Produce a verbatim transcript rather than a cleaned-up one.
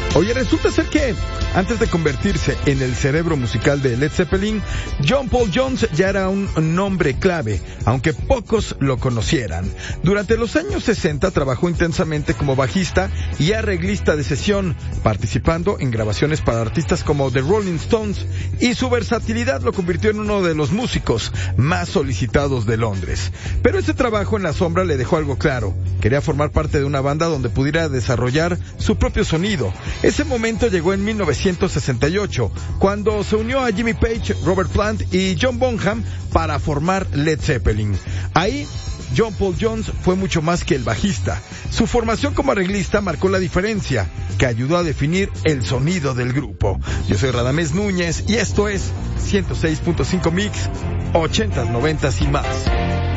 Oye, resulta ser que antes de convertirse en el cerebro musical de Led Zeppelin, John Paul Jones ya era un nombre clave, aunque pocos lo conocieran. Durante los años sesenta trabajó intensamente como bajista y arreglista de sesión, participando en grabaciones para artistas como The Rolling Stones, y su versatilidad lo convirtió en uno de los músicos más solicitados de Londres. Pero ese trabajo en la sombra le dejó algo claro: quería formar parte de una banda donde pudiera desarrollar su propio sonido. Ese momento llegó en mil novecientos sesenta y ocho, cuando se unió a Jimmy Page, Robert Plant y John Bonham para formar Led Zeppelin. Ahí, John Paul Jones fue mucho más que el bajista. Su formación como arreglista marcó la diferencia, que ayudó a definir el sonido del grupo. Yo soy Radamés Núñez y esto es ciento seis punto cinco Mix, ochentas, noventas y más.